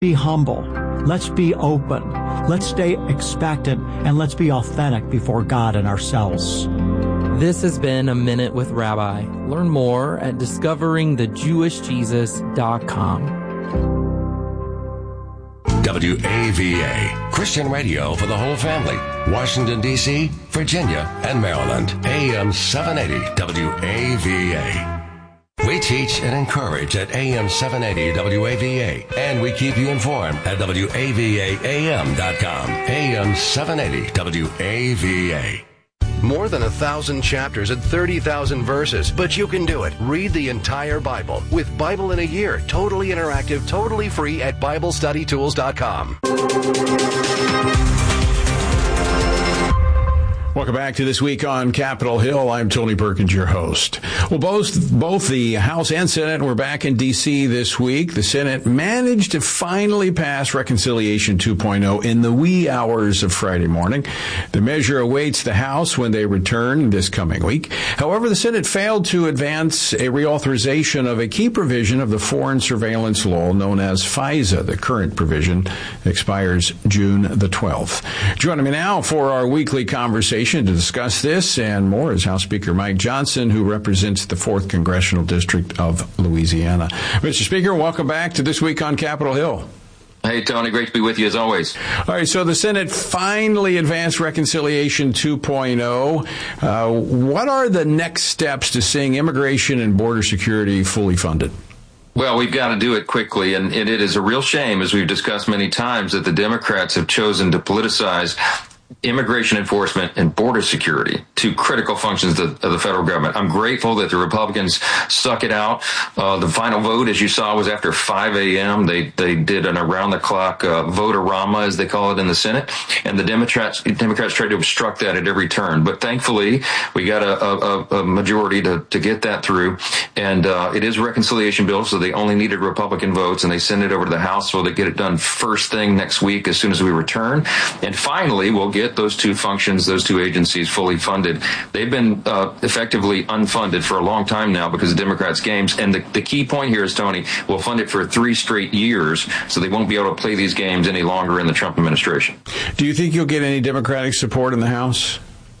be humble. Let's be open. Let's stay expectant, and let's be authentic before God and ourselves. This has been A Minute with Rabbi. Learn more at discoveringthejewishjesus.com. WAVA, Christian radio for the whole family. Washington, D.C., Virginia, and Maryland. AM 780 WAVA. We teach and encourage at AM 780 WAVA, and we keep you informed at WAVAAM.com. AM 780 WAVA. More than 1,000 chapters and 30,000 verses, but you can do it. Read the entire Bible with Bible in a Year, totally interactive, totally free at BibleStudyTools.com. Welcome back to This Week on Capitol Hill. I'm Tony Perkins, your host. Well, both the House and Senate were back in D.C. this week. The Senate managed to finally pass Reconciliation 2.0 in the wee hours of Friday morning. The measure awaits the House when they return this coming week. However, the Senate failed to advance a reauthorization of a key provision of the foreign surveillance law known as FISA. The current provision expires June the 12th. Joining me now for our weekly conversation to discuss this and more is House Speaker Mike Johnson, who represents the 4th Congressional District of Louisiana. Mr. Speaker, welcome back to This Week on Capitol Hill. Hey, Tony, great to be with you as always. All right, so the Senate finally advanced Reconciliation 2.0. What are the next steps to seeing immigration and border security fully funded? Well, we've got to do it quickly, and it is a real shame, as we've discussed many times, that the Democrats have chosen to politicize immigration enforcement and border security, two critical functions of the federal government. I'm grateful that the Republicans stuck it out. The final vote, as you saw, was after 5 a.m. They did an around-the-clock vote-a-rama, as they call it in the Senate, and the Democrats tried to obstruct that at every turn. But thankfully, we got a majority to get that through, and it is a reconciliation bill, so they only needed Republican votes, and they send it over to the House so they get it done first thing next week as soon as we return. And finally, we'll get those two functions, those two agencies fully funded. They've been effectively unfunded for a long time now because of Democrats' games. And the key point here is, Tony, we'll fund it for 3 straight years, so they won't be able to play these games any longer in the Trump administration. Do you think you'll get any Democratic support in the House?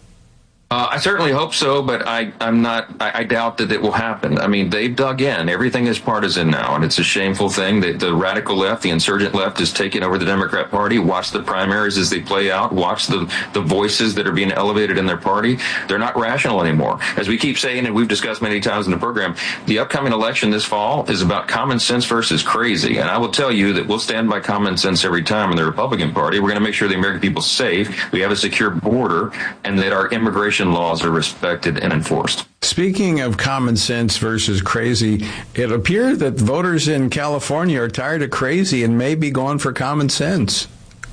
I certainly hope so, but I doubt that it will happen. I mean, they've dug in. Everything is partisan now, and it's a shameful thing that the radical left, the insurgent left, is taking over the Democrat Party. Watch the primaries as they play out. Watch the voices that are being elevated in their party. They're not rational anymore. As we keep saying, and we've discussed many times in the program, the upcoming election this fall is about common sense versus crazy. And I will tell you that we'll stand by common sense every time in the Republican Party. We're going to make sure the American people are safe, we have a secure border, and that our immigration laws are respected and enforced. Speaking of common sense versus crazy, it appears that voters in California are tired of crazy and may be going for common sense.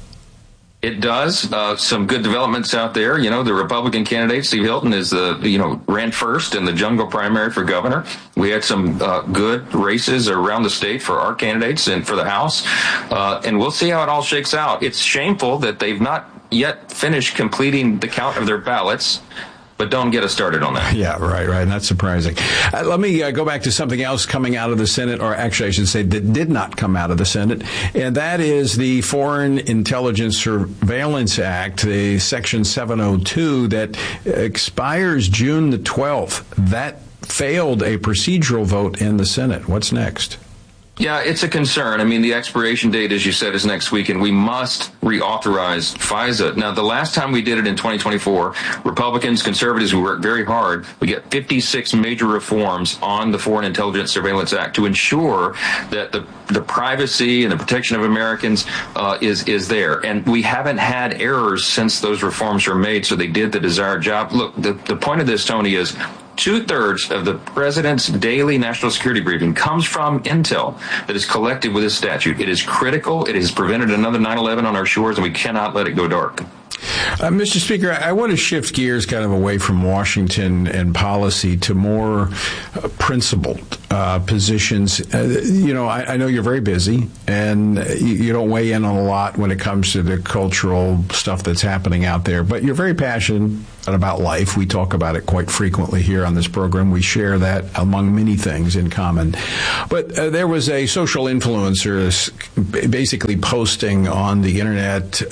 It does. Some good developments out there. You know, the Republican candidate, Steve Hilton, ran first in the jungle primary for governor. We had some good races around the state for our candidates and for the House. And we'll see how it all shakes out. It's shameful that they've not yet finished completing the count of their ballots. But don't get us started on that. Yeah, right. Not surprising. Let me go back to something else coming out of the Senate, or actually I should say that did not come out of the Senate, and that is the Foreign Intelligence Surveillance Act, the Section 702 that expires June the 12th. That failed a procedural vote in the Senate. What's next? Yeah, it's a concern. I mean, the expiration date, as you said, is next week, and we must reauthorize FISA. Now, the last time we did it in 2024, Republicans, conservatives, we worked very hard. We get 56 major reforms on the Foreign Intelligence Surveillance Act to ensure that the privacy and the protection of Americans is there. And we haven't had errors since those reforms were made, so they did the desired job. Look, the point of this, Tony, is 2/3 of the president's daily national security briefing comes from intel that is collected with this statute. It is critical. It has prevented another 9/11 on our shores, and we cannot let it go dark. Mr. Speaker, I want to shift gears kind of away from Washington and policy to more principled positions. I know you're very busy, and you don't weigh in on a lot when it comes to the cultural stuff that's happening out there, but you're very passionate about life. We talk about it quite frequently here on this program. We share that among many things in common. But there was a social influencer basically posting on the internet,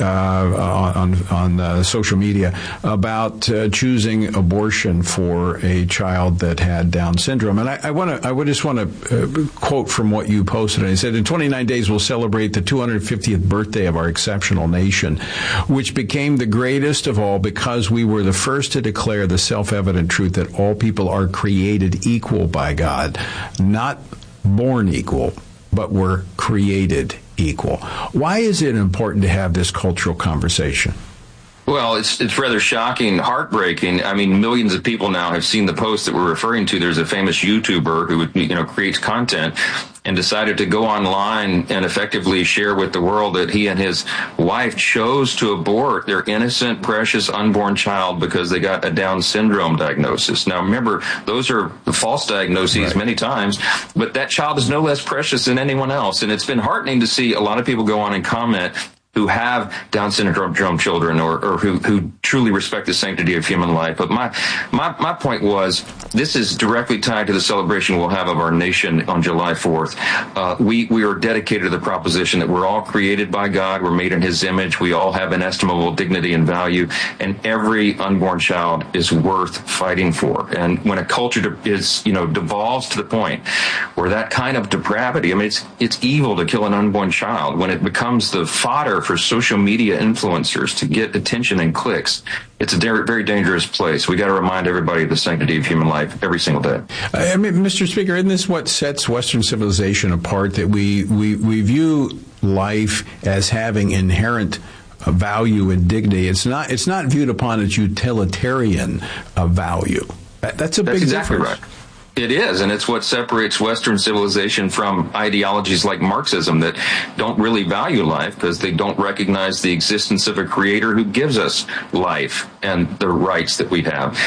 on social media, about choosing abortion for a child that had Down syndrome. And I just want to quote from what you posted. He said, in 29 days, we'll celebrate the 250th birthday of our exceptional nation, which became the greatest of all because we were the first to declare the self-evident truth that all people are created equal by God, not born equal, but were created equal. Why is it important to have this cultural conversation? Well, it's rather shocking, heartbreaking. I mean, millions of people now have seen the post that we're referring to. There's a famous YouTuber who, creates content and decided to go online and effectively share with the world that he and his wife chose to abort their innocent, precious, unborn child because they got a Down syndrome diagnosis. Now, remember, those are false diagnoses many times, but that child is no less precious than anyone else. And it's been heartening to see a lot of people go on and comment who have Down syndrome children or who truly respect the sanctity of human life. But my point was, this is directly tied to the celebration we'll have of our nation on July 4th. We are dedicated to the proposition that we're all created by God. We're made in His image. We all have inestimable dignity and value, and every unborn child is worth fighting for. And when a culture devolves to the point where that kind of depravity, I mean, it's evil to kill an unborn child. When it becomes the fodder for social media influencers to get attention and clicks, it's a very dangerous place. We got to remind everybody of the sanctity of human life every single day. I mean, Mr. Speaker, isn't this what sets Western civilization apart? That we view life as having inherent value and dignity. It's not viewed upon as utilitarian value. That's a big exactly difference. Right. It is, and it's what separates Western civilization from ideologies like Marxism that don't really value life because they don't recognize the existence of a creator who gives us life and the rights that we have.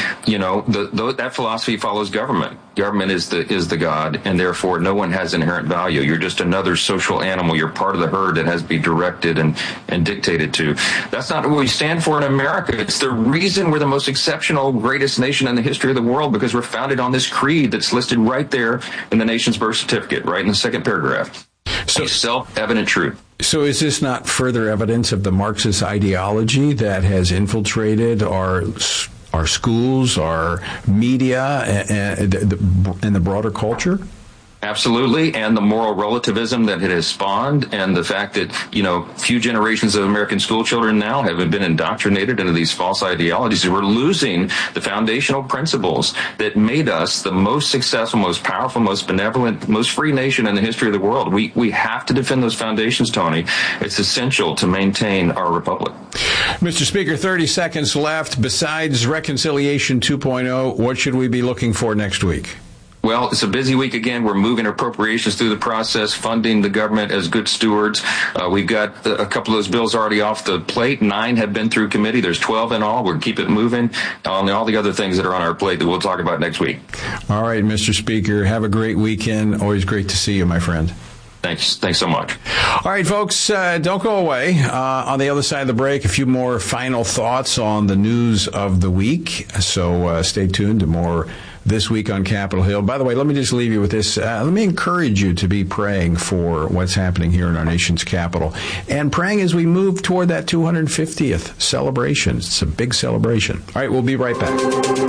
That philosophy follows government. Government is the God, and therefore no one has inherent value. You're just another social animal. You're part of the herd that has to be directed and dictated to. That's not what we stand for in America. It's the reason we're the most exceptional, greatest nation in the history of the world, because we're founded on this creed that's listed right there in the nation's birth certificate, right in the second paragraph. So, self-evident truth. So is this not further evidence of the Marxist ideology that has infiltrated our schools, our media, and the broader culture? Absolutely, and the moral relativism that it has spawned, and the fact that, few generations of American school children now have been indoctrinated into these false ideologies. We're losing the foundational principles that made us the most successful, most powerful, most benevolent, most free nation in the history of the world. We have to defend those foundations, Tony. It's essential to maintain our republic. Mr. Speaker, 30 seconds left. Besides Reconciliation 2.0, what should we be looking for next week? Well, it's a busy week again. We're moving appropriations through the process, funding the government as good stewards. We've got a couple of those bills already off the plate. 9 have been through committee. There's 12 in all. We'll keep it moving on all the other things that are on our plate that we'll talk about next week. All right, Mr. Speaker, have a great weekend. Always great to see you, my friend. Thanks so much. All right, folks, don't go away. On the other side of the break, a few more final thoughts on the news of the week. So stay tuned to more this week on Capitol Hill. By the way, let me just leave you with this. Let me encourage you to be praying for what's happening here in our nation's capital and praying as we move toward that 250th celebration. It's a big celebration. All right, we'll be right back.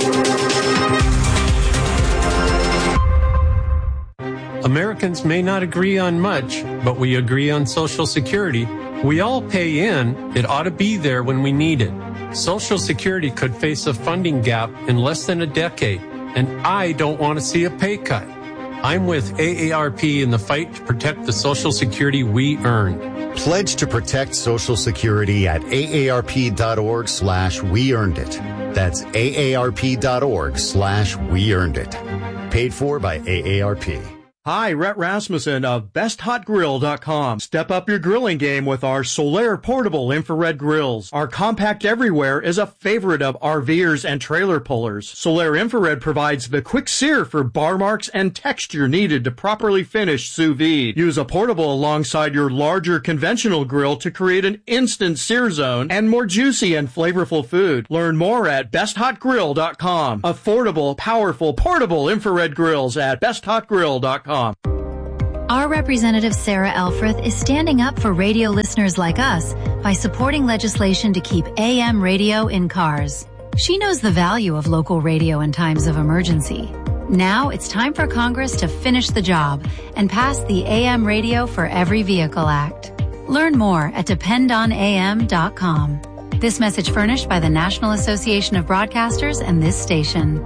Americans may not agree on much, but we agree on Social Security. We all pay in. It ought to be there when we need it. Social Security could face a funding gap in less than a decade, and I don't want to see a pay cut. I'm with AARP in the fight to protect the Social Security we earned. Pledge to protect Social Security at aarp.org/weearnedit. That's aarp.org/weearnedit. Paid for by AARP. Hi, Rhett Rasmussen of BestHotGrill.com. Step up your grilling game with our Solaire portable infrared grills. Our compact everywhere is a favorite of RVers and trailer pullers. Solaire infrared provides the quick sear for bar marks and texture needed to properly finish sous vide. Use a portable alongside your larger conventional grill to create an instant sear zone and more juicy and flavorful food. Learn more at BestHotGrill.com. Affordable, powerful, portable infrared grills at BestHotGrill.com. Our representative Sarah Elfreth is standing up for radio listeners like us by supporting legislation to keep AM radio in cars. She knows the value of local radio in times of emergency. Now it's time for Congress to finish the job and pass the AM Radio for Every Vehicle Act. Learn more at dependonam.com. This message furnished by the National Association of Broadcasters and this station.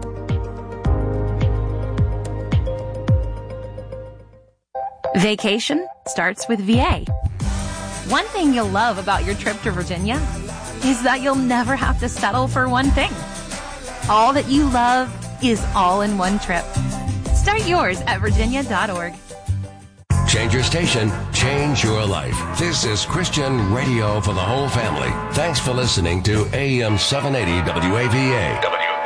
Vacation starts with VA. One thing you'll love about your trip to Virginia is that you'll never have to settle for one thing. All that you love is all in one trip. Start yours at virginia.org. Change your station, change your life. This is Christian radio for the whole family. Thanks for listening to AM 780 WAVA.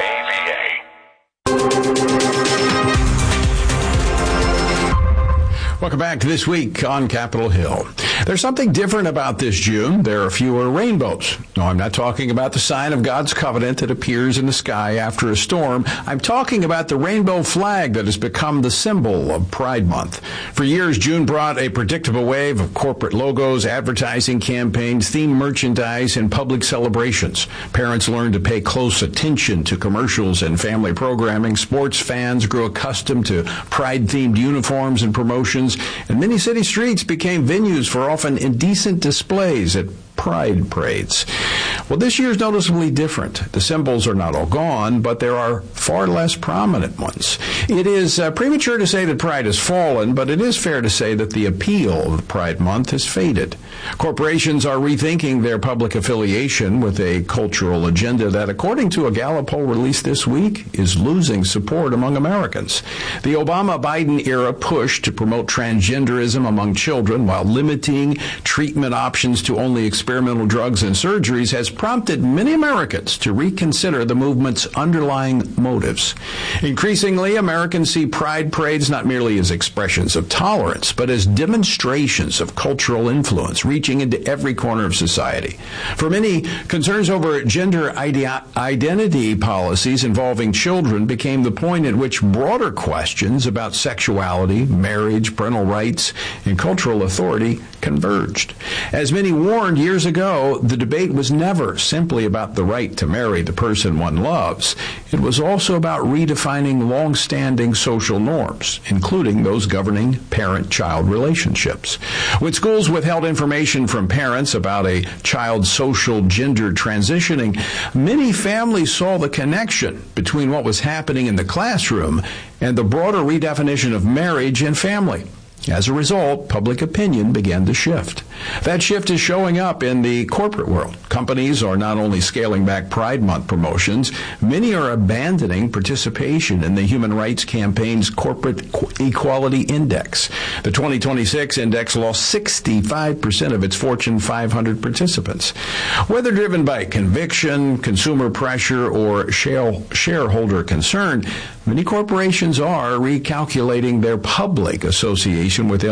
Welcome back to This Week on Capitol Hill. There's something different about this June. There are fewer rainbows. No, I'm not talking about the sign of God's covenant that appears in the sky after a storm. I'm talking about the rainbow flag that has become the symbol of Pride Month. For years, June brought a predictable wave of corporate logos, advertising campaigns, themed merchandise, and public celebrations. Parents learned to pay close attention to commercials and family programming. Sports fans grew accustomed to Pride-themed uniforms and promotions. And many city streets became venues for often indecent displays at pride parades. Well, this year is noticeably different. The symbols are not all gone, but there are far less prominent ones. It is premature to say that pride has fallen, but it is fair to say that the appeal of Pride Month has faded. Corporations are rethinking their public affiliation with a cultural agenda that, according to a Gallup poll released this week, is losing support among Americans. The Obama-Biden era push to promote transgenderism among children while limiting treatment options to only experimental drugs and surgeries has prompted many Americans to reconsider the movement's underlying motives. Increasingly, Americans see pride parades not merely as expressions of tolerance, but as demonstrations of cultural influence reaching into every corner of society. For many, concerns over gender identity policies involving children became the point at which broader questions about sexuality, marriage, parental rights, and cultural authority converged. As many warned years ago, the debate was never simply about the right to marry the person one loves. It was also about redefining long-standing social norms, including those governing parent-child relationships. When schools withheld information from parents about a child's social gender transitioning, many families saw the connection between what was happening in the classroom and the broader redefinition of marriage and family. As a result, public opinion began to shift. That shift is showing up in the corporate world. Companies are not only scaling back Pride Month promotions, many are abandoning participation in the Human Rights Campaign's Corporate Equality Index. The 2026 index lost 65% of its Fortune 500 participants. Whether driven by conviction, consumer pressure, or shareholder concern, many corporations are recalculating their public association with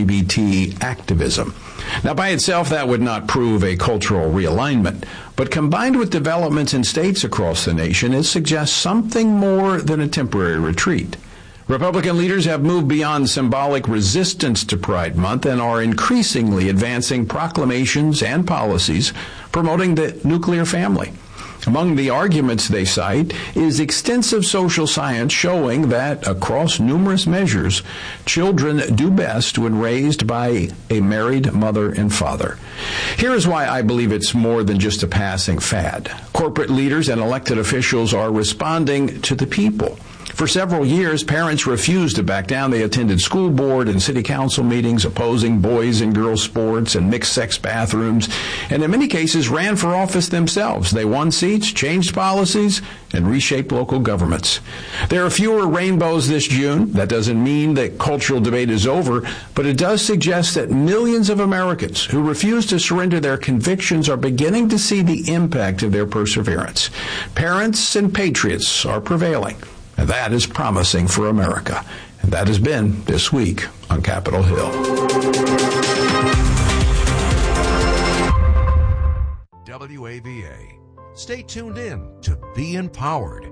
LGBT activism. Now, by itself, that would not prove a cultural realignment, but combined with developments in states across the nation, it suggests something more than a temporary retreat. Republican leaders have moved beyond symbolic resistance to Pride Month and are increasingly advancing proclamations and policies promoting the nuclear family. Among the arguments they cite is extensive social science showing that, across numerous measures, children do best when raised by a married mother and father. Here is why I believe it's more than just a passing fad. Corporate leaders and elected officials are responding to the people. For several years, parents refused to back down. They attended school board and city council meetings opposing boys and girls sports and mixed-sex bathrooms, and in many cases ran for office themselves. They won seats, changed policies, and reshaped local governments. There are fewer rainbows this June. That doesn't mean that cultural debate is over, but it does suggest that millions of Americans who refuse to surrender their convictions are beginning to see the impact of their perseverance. Parents and patriots are prevailing, and that is promising for America. And that has been This Week on Capitol Hill. WAVA. Stay tuned in to Be Empowered.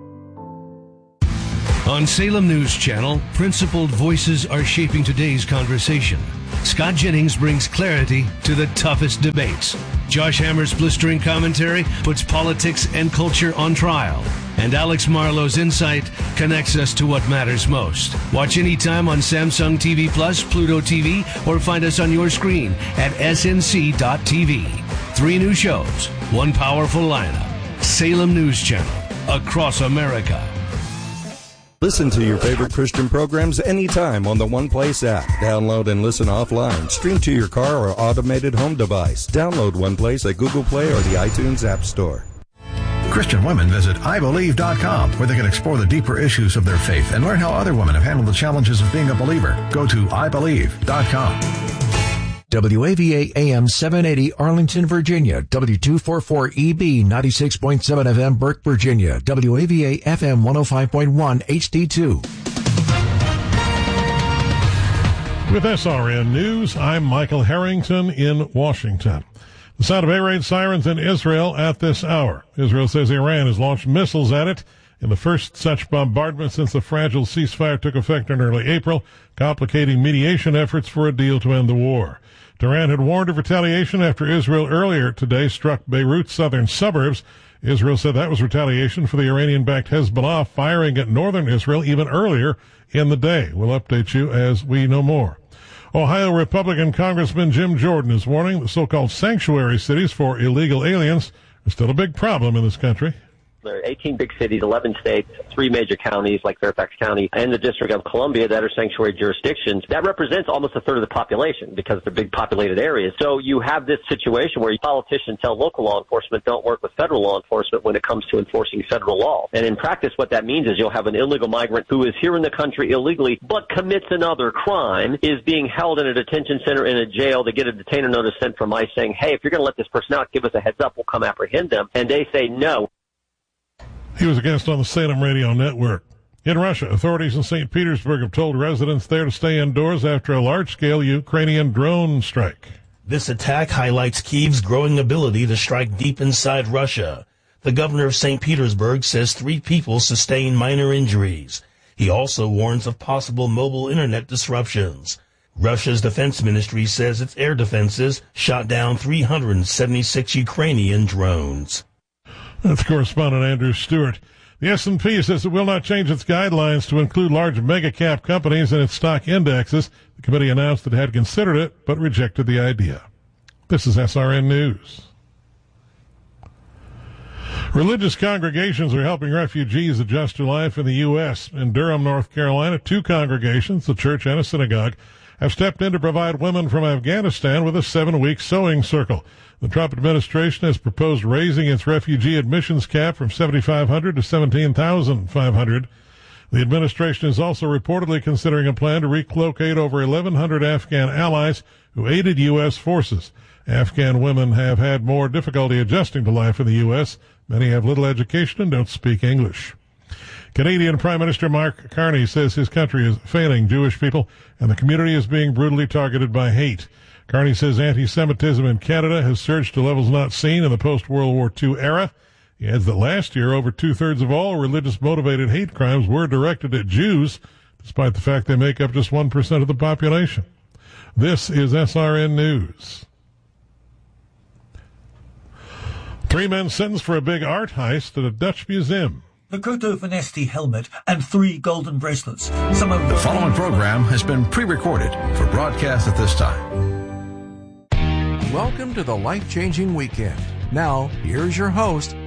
On Salem News Channel, principled voices are shaping today's conversation. Scott Jennings brings clarity to the toughest debates. Josh Hammer's blistering commentary puts politics and culture on trial. And Alex Marlowe's insight connects us to what matters most. Watch anytime on Samsung TV Plus, Pluto TV, or find us on your screen at snc.tv. 3 new shows, 1 powerful lineup. Salem News Channel, across America. Listen to your favorite Christian programs anytime on the One Place app. Download and listen offline. Stream to your car or automated home device. Download One Place at Google Play or the iTunes App Store. Christian women visit IBelieve.com, where they can explore the deeper issues of their faith and learn how other women have handled the challenges of being a believer. Go to IBelieve.com. WAVA AM 780 Arlington, Virginia. W244EB 96.7 FM Burke, Virginia. WAVA FM 105.1 HD2. With SRN News, I'm Michael Harrington in Washington. The sound of air raid sirens in Israel at this hour. Israel says Iran has launched missiles at it in the first such bombardment since the fragile ceasefire took effect in early April, complicating mediation efforts for a deal to end the war. Tehran had warned of retaliation after Israel earlier today struck Beirut's southern suburbs. Israel said that was retaliation for the Iranian-backed Hezbollah firing at northern Israel even earlier in the day. We'll update you as we know more. Ohio Republican Congressman Jim Jordan is warning the so-called sanctuary cities for illegal aliens are still a big problem in this country. There are 18 big cities, 11 states, 3 major counties like Fairfax County and the District of Columbia that are sanctuary jurisdictions. That represents almost a third of the population because they're big populated areas. So you have this situation where politicians tell local law enforcement don't work with federal law enforcement when it comes to enforcing federal law. And in practice, what that means is you'll have an illegal migrant who is here in the country illegally but commits another crime, is being held in a detention center in a jail. They get a detainer notice sent from ICE saying, hey, if you're going to let this person out, give us a heads up. We'll come apprehend them. And they say no. He was a guest on the Salem Radio Network. In Russia, authorities in St. Petersburg have told residents there to stay indoors after a large-scale Ukrainian drone strike. This attack highlights Kyiv's growing ability to strike deep inside Russia. The governor of St. Petersburg says 3 people sustained minor injuries. He also warns of possible mobile internet disruptions. Russia's defense ministry says its air defenses shot down 376 Ukrainian drones. That's correspondent Andrew Stewart. The S&P says it will not change its guidelines to include large mega-cap companies in its stock indexes. The committee announced it had considered it, but rejected the idea. This is SRN News. Religious congregations are helping refugees adjust to life in the U.S. In Durham, North Carolina, 2 congregations, a church and a synagogue, have stepped in to provide women from Afghanistan with a 7-week sewing circle. The Trump administration has proposed raising its refugee admissions cap from $7,500 to $17,500. The administration is also reportedly considering a plan to relocate over 1,100 Afghan allies who aided U.S. forces. Afghan women have had more difficulty adjusting to life in the U.S. Many have little education and don't speak English. Canadian Prime Minister Mark Carney says his country is failing Jewish people and the community is being brutally targeted by hate. Carney says anti-Semitism in Canada has surged to levels not seen in the post-World War II era. He adds that last year, over 2/3 of all religious-motivated hate crimes were directed at Jews, despite the fact they make up just 1% of the population. This is SRN News. 3 men sentenced for a big art heist at a Dutch museum. The Kruto Venesti helmet and 3 golden bracelets. The following program has been pre-recorded for broadcast at this time. Welcome to the life-changing weekend. Now, here's your host,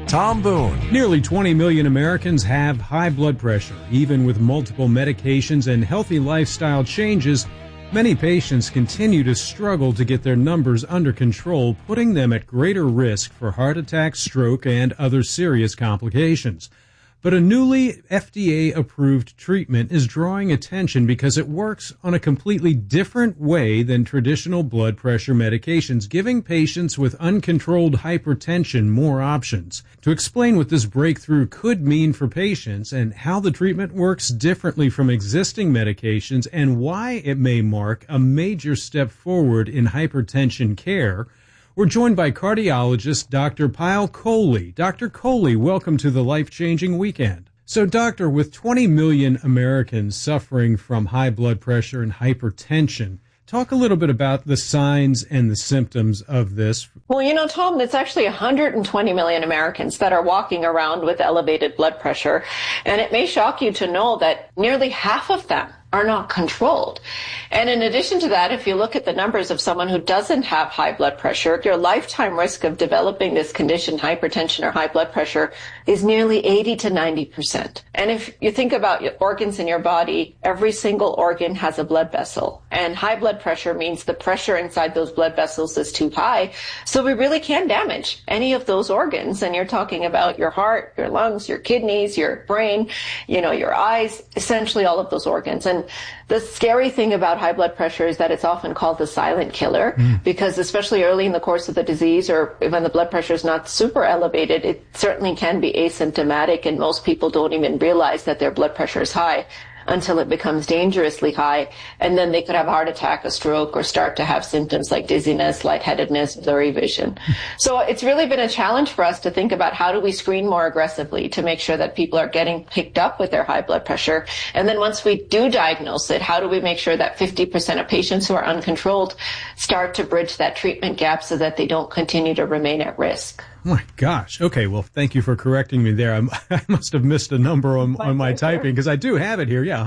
Tom Boone. Nearly 20 million Americans have high blood pressure. Even with multiple medications and healthy lifestyle changes, many patients continue to struggle to get their numbers under control, putting them at greater risk for heart attack, stroke, and other serious complications. But a newly FDA-approved treatment is drawing attention because it works on a completely different way than traditional blood pressure medications, giving patients with uncontrolled hypertension more options. To explain what this breakthrough could mean for patients and how the treatment works differently from existing medications and why it may mark a major step forward in hypertension care, we're joined by cardiologist Dr. Payal Kohli. Dr. Kohli, welcome to the Life-Changing Weekend. So, doctor, with 20 million Americans suffering from high blood pressure and hypertension, talk a little bit about the signs and the symptoms of this. Well, Tom, it's actually 120 million Americans that are walking around with elevated blood pressure. And it may shock you to know that nearly half of them are not controlled. And in addition to that, if you look at the numbers of someone who doesn't have high blood pressure, your lifetime risk of developing this condition, hypertension or high blood pressure, is nearly 80 to 90%. And if you think about your organs in your body, every single organ has a blood vessel. And high blood pressure means the pressure inside those blood vessels is too high. So we really can damage any of those organs. And you're talking about your heart, your lungs, your kidneys, your brain, your eyes, essentially all of those organs. And the scary thing about high blood pressure is that it's often called the silent killer, because especially early in the course of the disease, or when the blood pressure is not super elevated, it certainly can be asymptomatic, and most people don't even realize that their blood pressure is high until it becomes dangerously high, and then they could have a heart attack, a stroke, or start to have symptoms like dizziness, lightheadedness, blurry vision. So it's really been a challenge for us to think about how do we screen more aggressively to make sure that people are getting picked up with their high blood pressure. And then once we do diagnose it, how do we make sure that 50% of patients who are uncontrolled start to bridge that treatment gap so that they don't continue to remain at risk? Oh my gosh. Okay, well, thank you for correcting me there. I must have missed a number on my typing, because I do have it here. Yeah,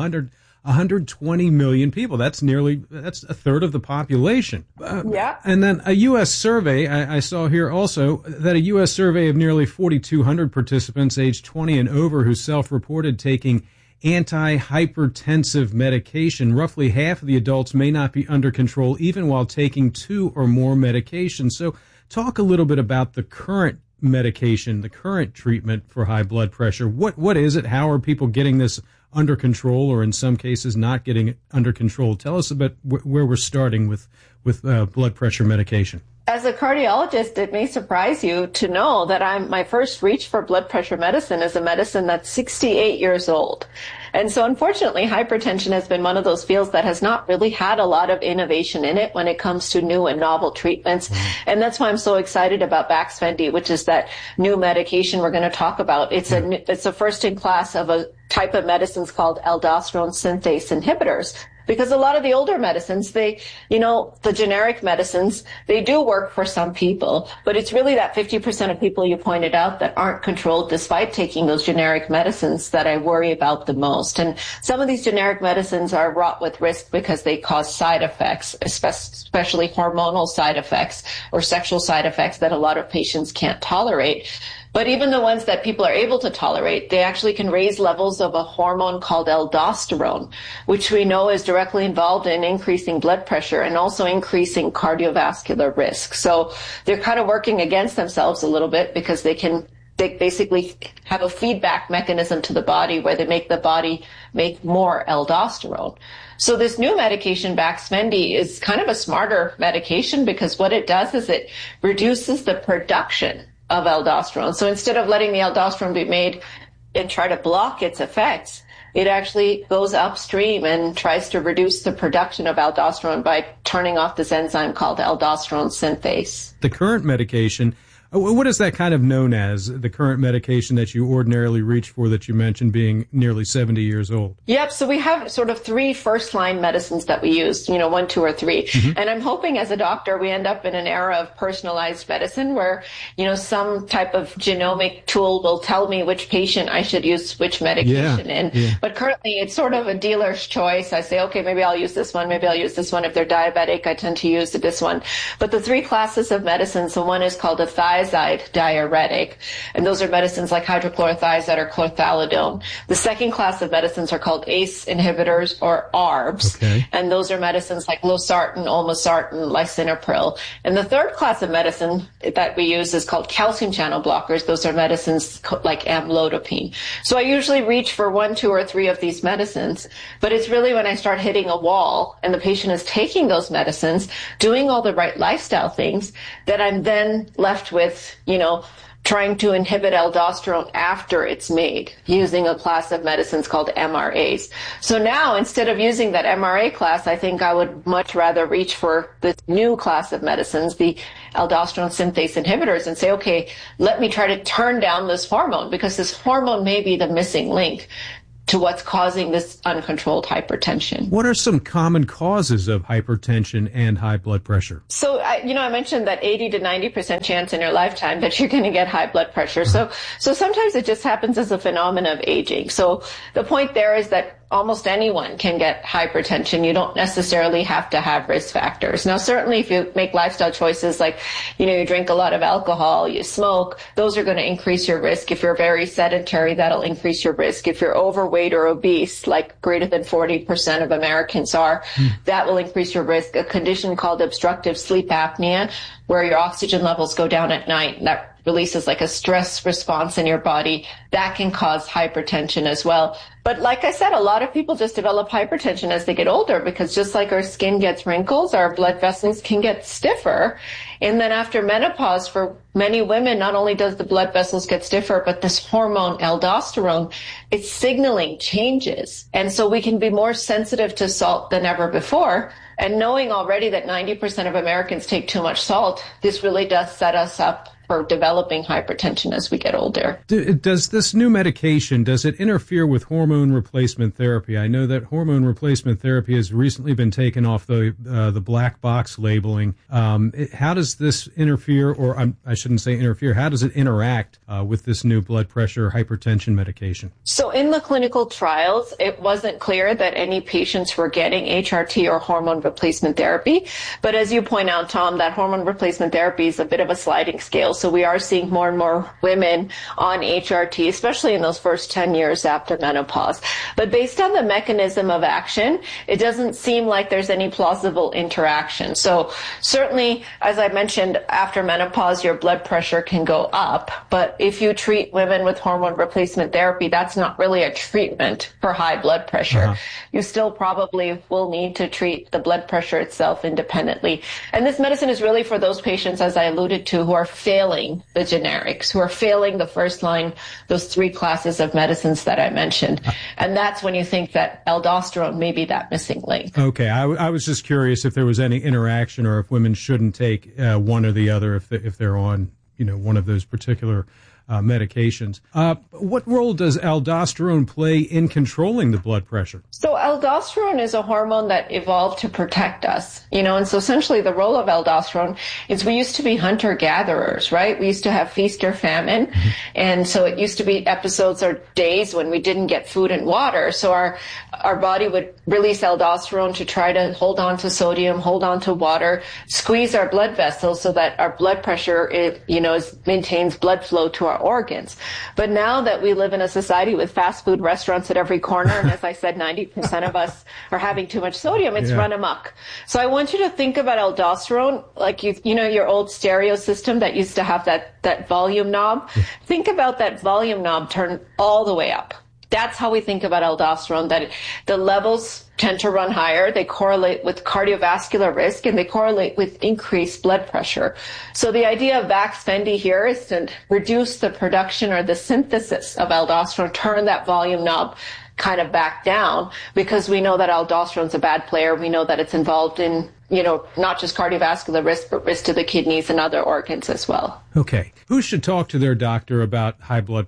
120 million people. That's a third of the population. Yeah. And then a U.S. survey, I saw here also that a U.S. survey of nearly 4,200 participants aged 20 and over who self-reported taking anti-hypertensive medication. Roughly half of the adults may not be under control even while taking 2 or more medications. So talk a little bit about the current medication, the current treatment for high blood pressure. What is it? How are people getting this under control, or in some cases not getting it under control? Tell us about where we're starting with blood pressure medication. As a cardiologist, it may surprise you to know that my first reach for blood pressure medicine is a medicine that's 68 years old. And so unfortunately, hypertension has been one of those fields that has not really had a lot of innovation in it when it comes to new and novel treatments. And that's why I'm so excited about Baxfendy, which is that new medication we're going to talk about. It's a first in class of a type of medicines called aldosterone synthase inhibitors. Because a lot of the older medicines, the generic medicines, they do work for some people, but it's really that 50% of people you pointed out that aren't controlled despite taking those generic medicines that I worry about the most. And some of these generic medicines are wrought with risk because they cause side effects, especially hormonal side effects or sexual side effects that a lot of patients can't tolerate. But even the ones that people are able to tolerate, they actually can raise levels of a hormone called aldosterone, which we know is directly involved in increasing blood pressure and also increasing cardiovascular risk. So they're kind of working against themselves a little bit, because they basically have a feedback mechanism to the body where they make the body make more aldosterone. So this new medication, Baxfendy, is kind of a smarter medication, because what it does is it reduces the production of aldosterone. So instead of letting the aldosterone be made and try to block its effects, it actually goes upstream and tries to reduce the production of aldosterone by turning off this enzyme called aldosterone synthase. The current medication, what is that kind of known as, the current medication that you ordinarily reach for that you mentioned being nearly 70 years old? Yep. So we have sort of 3 first-line medicines that we use, 1, 2, or 3. Mm-hmm. And I'm hoping as a doctor we end up in an era of personalized medicine where, some type of genomic tool will tell me which patient I should use which medication in. Yeah. But currently it's sort of a dealer's choice. I say, okay, maybe I'll use this one, maybe I'll use this one. If they're diabetic, I tend to use this one. But the 3 classes of medicine, so one is called a thyroid thiazide diuretic. And those are medicines like hydrochlorothiazide or chlorthalidone. The second class of medicines are called ACE inhibitors or ARBs. Okay. And those are medicines like losartan, olmesartan, lisinopril. And the third class of medicine that we use is called calcium channel blockers. Those are medicines like amlodipine. So I usually reach for 1, 2, or 3 of these medicines, but it's really when I start hitting a wall and the patient is taking those medicines, doing all the right lifestyle things, that I'm then left with, trying to inhibit aldosterone after it's made using a class of medicines called MRAs. So now, instead of using that MRA class, I think I would much rather reach for this new class of medicines, the aldosterone synthase inhibitors, and say, okay, let me try to turn down this hormone, because this hormone may be the missing link to what's causing this uncontrolled hypertension. What are some common causes of hypertension and high blood pressure? So, I mentioned that 80 to 90% chance in your lifetime that you're going to get high blood pressure. So sometimes it just happens as a phenomenon of aging. So the point there is that almost anyone can get hypertension. You don't necessarily have to have risk factors. Now, certainly if you make lifestyle choices like, you drink a lot of alcohol, you smoke, those are going to increase your risk. If you're very sedentary, that'll increase your risk. If you're overweight or obese, like greater than 40% of Americans are, that will increase your risk. A condition called obstructive sleep apnea, where your oxygen levels go down at night, and that releases like a stress response in your body, that can cause hypertension as well. But like I said, a lot of people just develop hypertension as they get older, because just like our skin gets wrinkles, our blood vessels can get stiffer. And then after menopause, for many women, not only does the blood vessels get stiffer, but this hormone aldosterone, its signaling changes. And so we can be more sensitive to salt than ever before. And knowing already that 90% of Americans take too much salt, this really does set us up for developing hypertension as we get older. Does this new medication, does it interfere with hormone replacement therapy? I know that hormone replacement therapy has recently been taken off the black box labeling. How does this interfere, or I shouldn't say interfere, how does it interact with this new blood pressure hypertension medication? So in the clinical trials, it wasn't clear that any patients were getting HRT or hormone replacement therapy. But as you point out, Tom, that hormone replacement therapy is a bit of a sliding scale. So we are seeing more and more women on HRT, especially in those first 10 years after menopause. But based on the mechanism of action, it doesn't seem like there's any plausible interaction. So certainly, as I mentioned, after menopause, your blood pressure can go up. But if you treat women with hormone replacement therapy, that's not really a treatment for high blood pressure. You still probably will need to treat the blood pressure itself independently. And this medicine is really for those patients, as I alluded to, who are failing the generics, who are failing the first line, those 3 classes of medicines that I mentioned. And that's when you think that aldosterone may be that missing link. Okay. I was just curious if there was any interaction, or if women shouldn't take one or the other if they're on, one of those particular medications. What role does aldosterone play in controlling the blood pressure? So aldosterone is a hormone that evolved to protect us, and so essentially the role of aldosterone is, we used to be hunter-gatherers, right? We used to have feast or famine. And so it used to be episodes or days when we didn't get food and water. So our body would release aldosterone to try to hold on to sodium, hold on to water, squeeze our blood vessels so that our blood pressure, maintains blood flow to our organs. But now that we live in a society with fast food restaurants at every corner, and as I said, 90% of us are having too much sodium, it's run amok. So I want you to think about aldosterone like your old stereo system that used to have that volume knob. Think about that volume knob turned all the way up. That's how we think about aldosterone, that the levels tend to run higher. They correlate with cardiovascular risk, and they correlate with increased blood pressure. So the idea of Vaxfendi here is to reduce the production or the synthesis of aldosterone, turn that volume knob kind of back down, because we know that aldosterone is a bad player. We know that it's involved in, not just cardiovascular risk, but risk to the kidneys and other organs as well. Okay. Who should talk to their doctor about high blood pressure?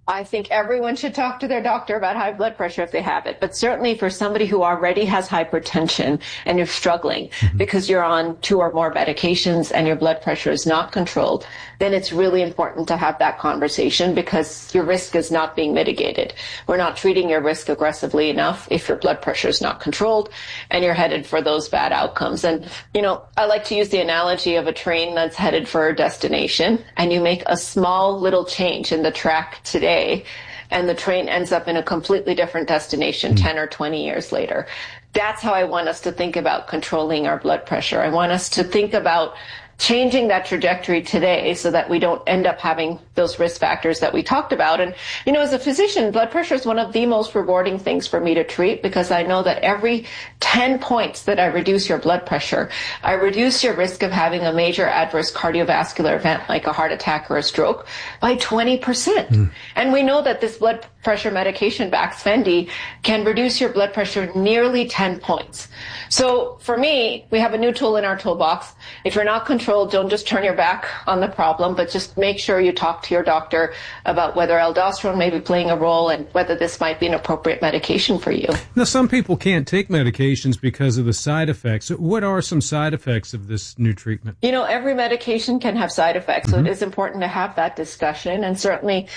I think everyone should talk to their doctor about high blood pressure if they have it. But certainly for somebody who already has hypertension and you're struggling because you're on 2 or more medications and your blood pressure is not controlled, then it's really important to have that conversation because your risk is not being mitigated. We're not treating your risk aggressively enough if your blood pressure is not controlled and you're headed for those bad outcomes. And, I like to use the analogy of a train that's headed for a destination, and you make a small little change in the track today, and the train ends up in a completely different destination 10 or 20 years later. That's how I want us to think about controlling our blood pressure. I want us to think about changing that trajectory today so that we don't end up having those risk factors that we talked about. And, as a physician, blood pressure is one of the most rewarding things for me to treat because I know that every 10 points that I reduce your blood pressure, I reduce your risk of having a major adverse cardiovascular event like a heart attack or a stroke by 20%. And we know that this blood pressure medication, Baxfendy, can reduce your blood pressure nearly 10 points. So for me, we have a new tool in our toolbox. If you're not controlled, don't just turn your back on the problem, but just make sure you talk to your doctor about whether aldosterone may be playing a role and whether this might be an appropriate medication for you. Now, some people can't take medications because of the side effects. What are some side effects of this new treatment? Every medication can have side effects, so it is important to have that discussion. And certainly,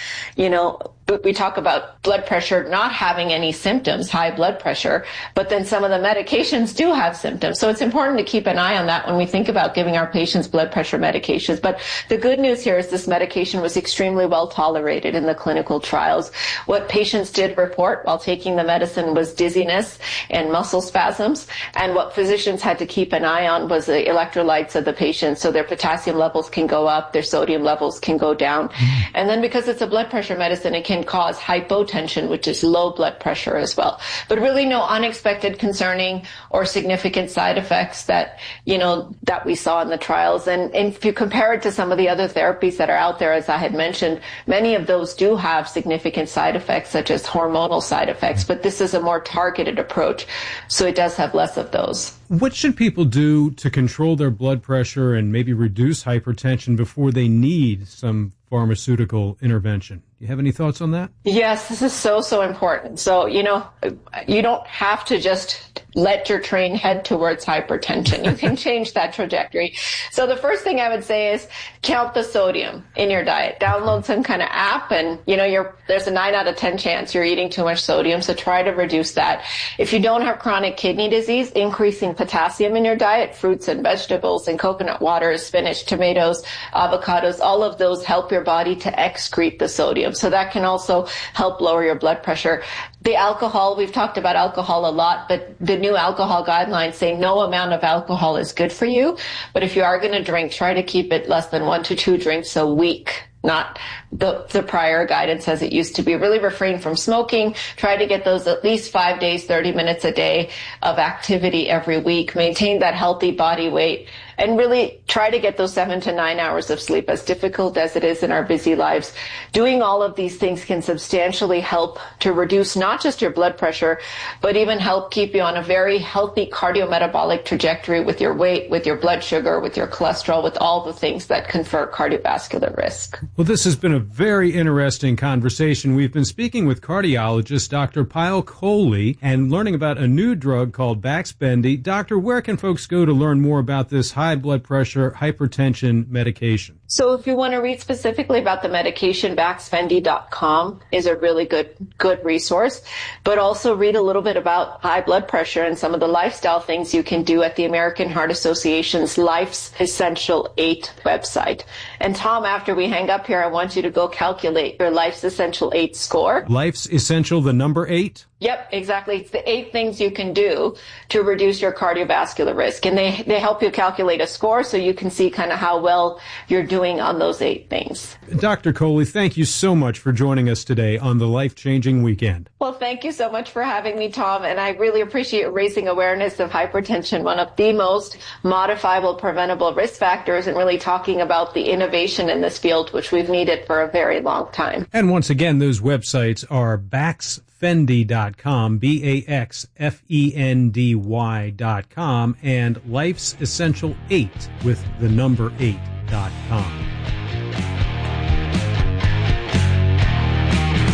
we talk about blood pressure not having any symptoms, high blood pressure, but then some of the medications do have symptoms. So it's important to keep an eye on that when we think about giving our patients blood pressure medications. But the good news here is this medication was extremely well tolerated in the clinical trials. What patients did report while taking the medicine was dizziness and muscle spasms. And what physicians had to keep an eye on was the electrolytes of the patient. So their potassium levels can go up, their sodium levels can go down. And then because it's a blood pressure medicine, it can cause hypotension, which is low blood pressure as well. But really no unexpected, concerning, or significant side effects that we saw in the trials. And if you compare it to some of the other therapies that are out there, as I had mentioned, many of those do have significant side effects, such as hormonal side effects, but this is a more targeted approach, so it does have less of those. What should people do to control their blood pressure and maybe reduce hypertension before they need some pharmaceutical intervention? Do you have any thoughts on that? Yes, this is so important. So, you don't have to just let your train head towards hypertension. You can change that trajectory. So the first thing I would say is count the sodium in your diet. Download some kind of app and, there's a 9 out of 10 chance you're eating too much sodium. So try to reduce that. If you don't have chronic kidney disease, increasing potassium in your diet, fruits and vegetables and coconut water, spinach, tomatoes, avocados, all of those help your body to excrete the sodium. So that can also help lower your blood pressure. The alcohol, we've talked about alcohol a lot, but the new alcohol guidelines say no amount of alcohol is good for you. But if you are going to drink, try to keep it less than 1 to 2 drinks a week, not the prior guidance as it used to be. Really refrain from smoking. Try to get those at least 5 days, 30 minutes a day of activity every week. Maintain that healthy body weight. And really try to get those 7 to 9 hours of sleep, as difficult as it is in our busy lives. Doing all of these things can substantially help to reduce not just your blood pressure, but even help keep you on a very healthy cardiometabolic trajectory with your weight, with your blood sugar, with your cholesterol, with all the things that confer cardiovascular risk. Well, this has been a very interesting conversation. We've been speaking with cardiologist Dr. Payal Kohli and learning about a new drug called Baxfendy. Doctor, where can folks go to learn more about this high blood pressure, hypertension medication? So if you want to read specifically about the medication, Baxfendy.com is a really good resource, but also read a little bit about high blood pressure and some of the lifestyle things you can do at the American Heart Association's Life's Essential 8 website. And Tom, after we hang up here, I want you to go calculate your Life's Essential 8 score. Life's Essential, the number 8? Yep, exactly. It's the 8 things you can do to reduce your cardiovascular risk. And they help you calculate a score so you can see kind of how well you're doing on those 8 things. Dr. Kohli, thank you so much for joining us today on the Life-Changing Weekend. Well, thank you so much for having me, Tom. And I really appreciate raising awareness of hypertension, one of the most modifiable, preventable risk factors, and really talking about the innovation in this field, which we've needed for a very long time. And once again, those websites are Baxfendy.com, BAXFENDY.com, and Life's Essential 8 with the number 8.com.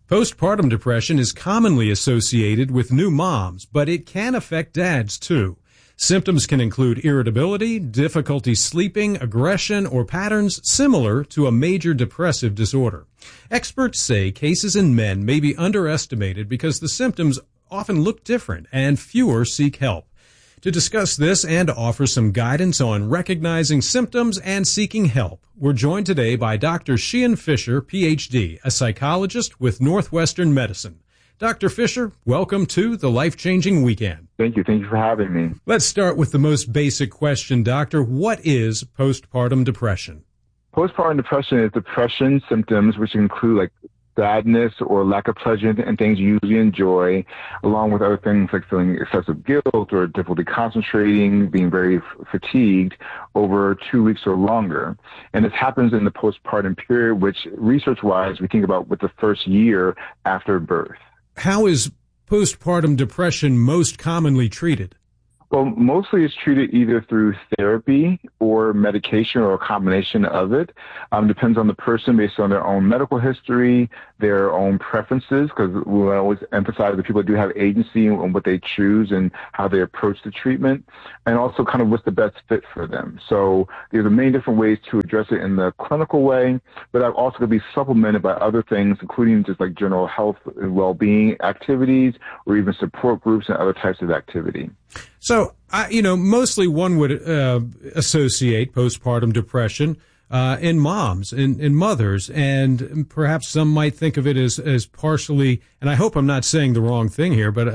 Postpartum depression is commonly associated with new moms, but it can affect dads too. Symptoms can include irritability, difficulty sleeping, aggression, or patterns similar to a major depressive disorder. Experts say cases in men may be underestimated because the symptoms often look different and fewer seek help. To discuss this and to offer some guidance on recognizing symptoms and seeking help, we're joined today by Dr. Sheehan Fisher, Ph.D., a psychologist with Northwestern Medicine. Dr. Fisher, welcome to the Life-Changing Weekend. Thank you. Thank you for having me. Let's start with the most basic question, Doctor. What is postpartum depression? Postpartum depression is depression symptoms, which include like sadness or lack of pleasure in things you usually enjoy, along with other things like feeling excessive guilt or difficulty concentrating, being very fatigued over 2 weeks or longer. And this happens in the postpartum period, which research-wise, we think about with the first year after birth. How is postpartum depression most commonly treated? Well, mostly it's treated either through therapy or medication or a combination of it. Depends on the person based on their own medical history, their own preferences, because we always emphasize that people do have agency on what they choose and how they approach the treatment, and also kind of what's the best fit for them. So there's many different ways to address it in the clinical way, but that also could be supplemented by other things, including just like general health and well-being activities or even support groups and other types of activity. So, mostly one would associate postpartum depression in moms, in mothers, and perhaps some might think of it as partially, and I hope I'm not saying the wrong thing here, but,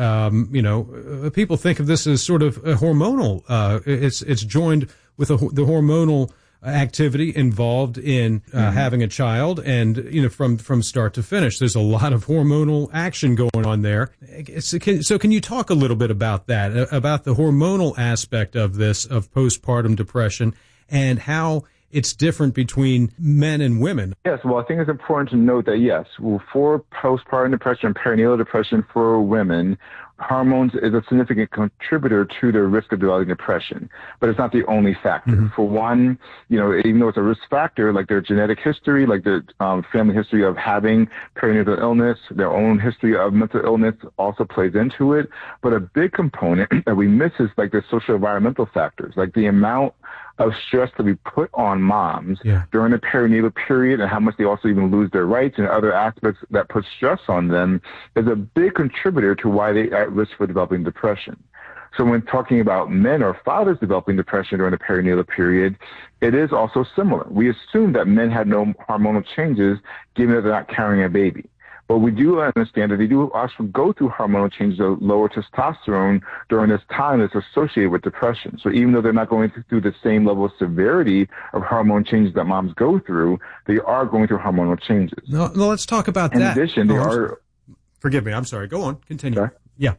people think of this as sort of a hormonal, it's joined with the hormonal activity involved in having a child, and from start to finish there's a lot of hormonal action going on there. So can you talk a little bit about that, about the hormonal aspect of this, of postpartum depression, and how it's different between men and women? Yes, well, I think it's important to note that, yes, for postpartum depression and perinatal depression for women, hormones is a significant contributor to the risk of developing depression, but it's not the only factor. Mm-hmm. For one, even though it's a risk factor, like their genetic history, like their family history of having perinatal illness, their own history of mental illness also plays into it. But a big component that we miss is like the social environmental factors, like the amount of stress that we put on moms during the perinatal period and how much they also even lose their rights and other aspects that put stress on them is a big contributor to why they are at risk for developing depression. So when talking about men or fathers developing depression during the perinatal period, it is also similar. We assume that men have no hormonal changes given that they're not carrying a baby. But we do understand that they do also go through hormonal changes of lower testosterone during this time that's associated with depression. So even though they're not going through the same level of severity of hormone changes that moms go through, they are going through hormonal changes. No, let's talk about that. In addition, Forgive me, I'm sorry. Go on. Continue. Sorry? Yeah.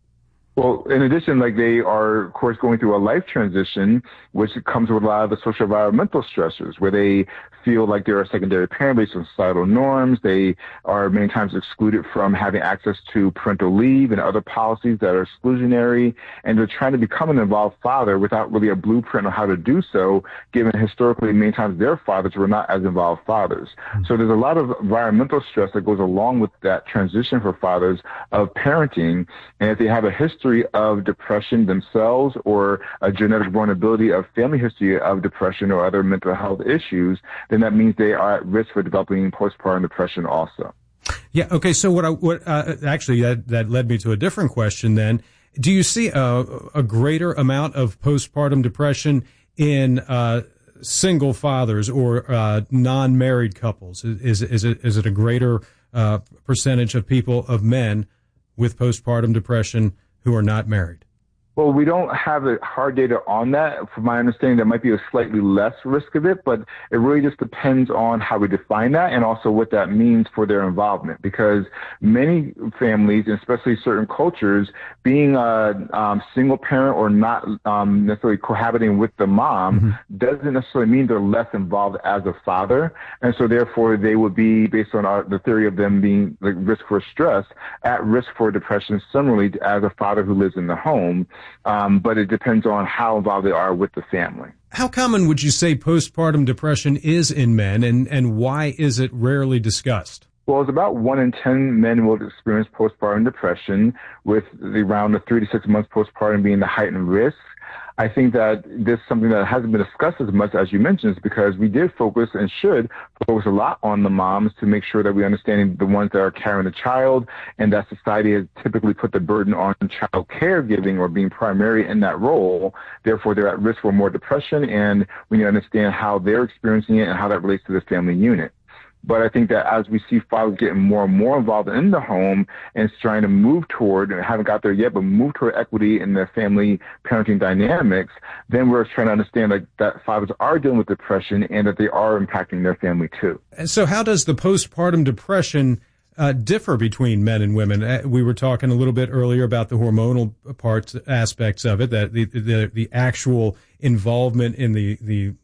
Well, in addition, like they are, of course, going through a life transition, which comes with a lot of the social environmental stressors, where they feel like they're a secondary parent based on societal norms. They are many times excluded from having access to parental leave and other policies that are exclusionary, and they're trying to become an involved father without really a blueprint on how to do so, given historically many times their fathers were not as involved fathers. Mm-hmm. So there's a lot of environmental stress that goes along with that transition for fathers of parenting, and if they have a history of depression themselves or a genetic vulnerability of family history of depression or other mental health issues, then that means they are at risk for developing postpartum depression also. Yeah. Okay. So actually that led me to a different question then. Do you see a greater amount of postpartum depression in single fathers or non-married couples? Is it a greater percentage of men with postpartum depression who are not married? Well, we don't have hard data on that. From my understanding, there might be a slightly less risk of it, but it really just depends on how we define that and also what that means for their involvement. Because many families, especially certain cultures, being a single parent or not necessarily cohabiting with the mom doesn't necessarily mean they're less involved as a father. And so therefore, they would be, based on the theory of them being like risk for stress, at risk for depression similarly as a father who lives in the home. But it depends on how involved they are with the family. How common would you say postpartum depression is in men, and why is it rarely discussed? Well, it's about 1 in 10 men will experience postpartum depression, with around the 3 to 6 months postpartum being the heightened risk. I think that this is something that hasn't been discussed as much as you mentioned, because we did focus and should focus a lot on the moms to make sure that we understand the ones that are carrying the child, and that society has typically put the burden on child caregiving or being primary in that role. Therefore, they're at risk for more depression, and we need to understand how they're experiencing it and how that relates to the family unit. But I think that as we see fathers getting more and more involved in the home and trying to move toward, and haven't got there yet, but move toward equity in their family parenting dynamics, then we're trying to understand that fathers are dealing with depression and that they are impacting their family too. And so how does the postpartum depression differ between men and women? We were talking a little bit earlier about the hormonal aspects of it, that the actual involvement in the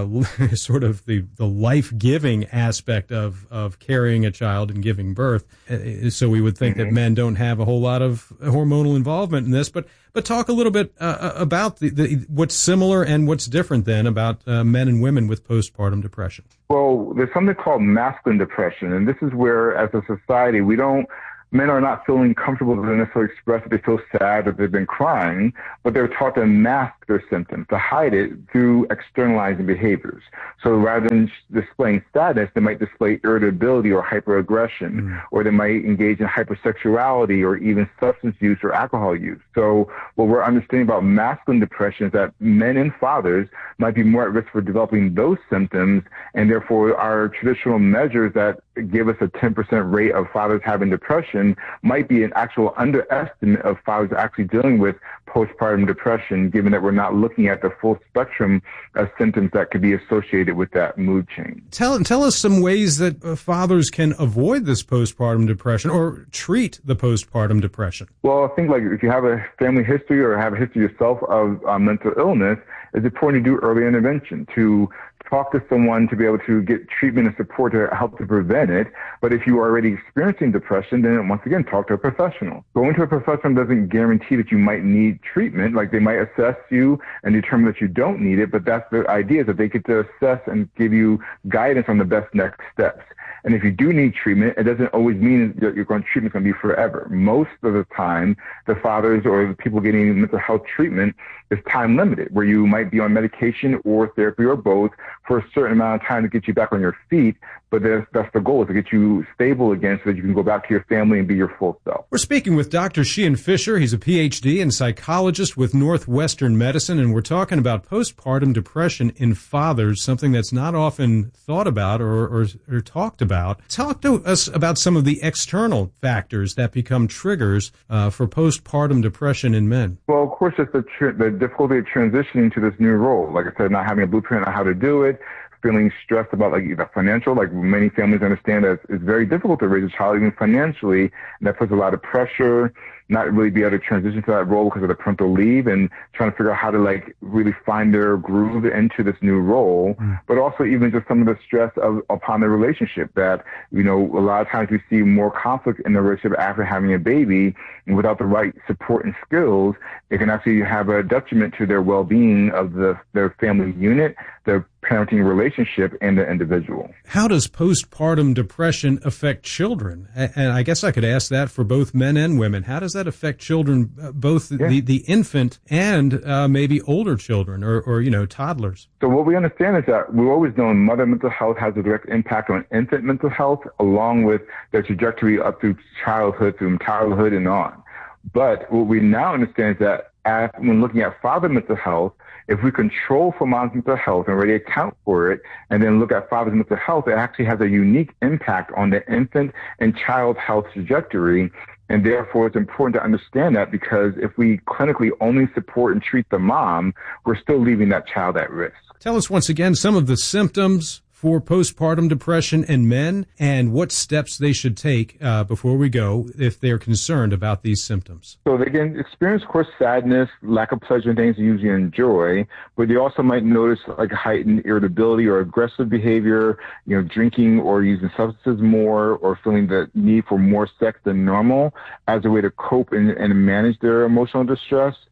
sort of the life-giving aspect of carrying a child and giving birth. So we would think that men don't have a whole lot of hormonal involvement in this, but talk a little bit about what's similar and what's different then about men and women with postpartum depression. Well, there's something called masculine depression, and this is where, as a society, men are not feeling comfortable to necessarily express that they feel sad or they've been crying, but they're taught to mask their symptoms, to hide it through externalizing behaviors. So rather than displaying sadness, they might display irritability or hyperaggression, or they might engage in hypersexuality or even substance use or alcohol use. So what we're understanding about masculine depression is that men and fathers might be more at risk for developing those symptoms, and therefore our traditional measures that give us a 10% rate of fathers having depression might be an actual underestimate of fathers actually dealing with postpartum depression, given that we're not looking at the full spectrum of symptoms that could be associated with that mood change. Tell us some ways that fathers can avoid this postpartum depression or treat the postpartum depression. Well, I think if you have a family history or have a history yourself of mental illness, it's important to do early intervention, to talk to someone to be able to get treatment and support to help to prevent it. But if you are already experiencing depression, then once again, talk to a professional. Going to a professional doesn't guarantee that you might need treatment. They might assess you and determine that you don't need it, but that's the idea, is that they get to assess and give you guidance on the best next steps. And if you do need treatment, it doesn't always mean that your treatment is going to be forever. Most of the time, the fathers or the people getting mental health treatment is time limited, where you might be on medication or therapy or both for a certain amount of time to get you back on your feet. But that's the goal, is to get you stable again so that you can go back to your family and be your full self. We're speaking with Dr. Sheehan Fisher. He's a PhD and psychologist with Northwestern Medicine, and we're talking about postpartum depression in fathers, something that's not often thought about or talked about. Talk to us about some of the external factors that become triggers for postpartum depression in men. Well, of course, it's the difficulty of transitioning to this new role. Like I said, not having a blueprint on how to do it, feeling stressed about the financial, many families understand that it's very difficult to raise a child even financially, and that puts a lot of pressure, not really be able to transition to that role because of the parental leave, and trying to figure out how to really find their groove into this new role. But also even just some of the stress upon the relationship, that, a lot of times we see more conflict in the relationship after having a baby, and without the right support and skills, it can actually have a detriment to their well-being of their family unit, their parenting relationship, and the individual. How does postpartum depression affect children? And I guess I could ask that for both men and women. How does that affect children, both the infant and maybe older children or toddlers? So what we understand is that we've always known mother mental health has a direct impact on infant mental health, along with their trajectory up through childhood, through childhood and on. But what we now understand is that when looking at father mental health, if we control for mom's mental health and already account for it, and then look at father's mental health, it actually has a unique impact on the infant and child health trajectory. And therefore, it's important to understand that, because if we clinically only support and treat the mom, we're still leaving that child at risk. Tell us once again some of the symptoms for postpartum depression in men and what steps they should take before we go if they're concerned about these symptoms. So they can experience, of course, sadness, lack of pleasure in things they usually enjoy, but they also might notice heightened irritability or aggressive behavior, drinking or using substances more, or feeling the need for more sex than normal as a way to cope and manage their emotional distress.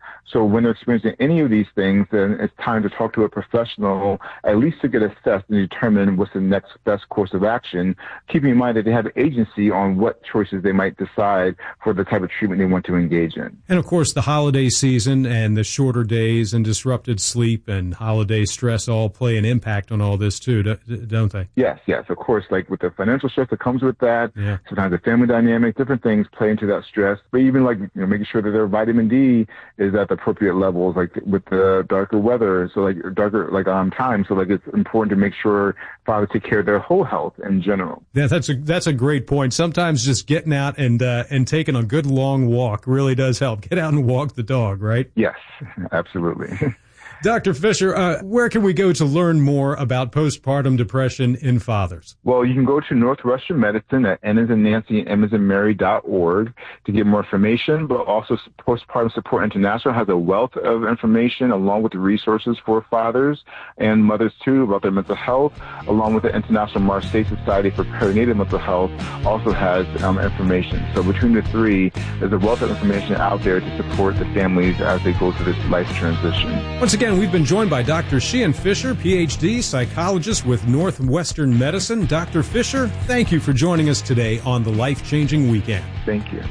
So when they're experiencing any of these things, then it's time to talk to a professional, at least to get assessed and determine what's the next best course of action, keeping in mind that they have agency on what choices they might decide for the type of treatment they want to engage in. And of course, the holiday season and the shorter days and disrupted sleep and holiday stress all play an impact on all this too, don't they? Yes. Of course, like with the financial stress that comes with that, sometimes the family dynamic, different things play into that stress. But even like, making sure that their vitamin D is at the appropriate levels, like with the darker weather, so like darker time. So like it's important to make sure fathers take care of their whole health in general. Yeah, that's a great point. Sometimes just getting out and taking a good long walk really does help. Get out and walk the dog, right? Yes, absolutely. Dr. Fisher, where can we go to learn more about postpartum depression in fathers? Well, you can go to Northwestern Medicine at NANCY.org to get more information, but also Postpartum Support International has a wealth of information along with the resources for fathers and mothers too about their mental health, along with the International Marseille Society for Perinatal Mental Health also has information. So between the three, there's a wealth of information out there to support the families as they go through this life transition. Once again, we've been joined by Dr. Sheehan Fisher, Ph.D., psychologist with Northwestern Medicine. Dr. Fisher, thank you for joining us today on the Life-Changing Weekend. Thank you.